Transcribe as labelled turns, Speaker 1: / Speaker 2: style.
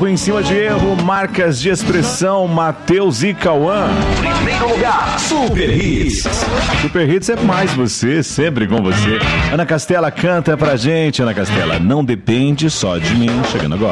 Speaker 1: erro em cima de erro, marcas de expressão, Matheus e Cauã.
Speaker 2: Primeiro lugar, Super Hits.
Speaker 1: Super Hits é mais você, sempre com você. Ana Castela canta pra gente, Ana Castela. Não depende só de mim. Chegando agora.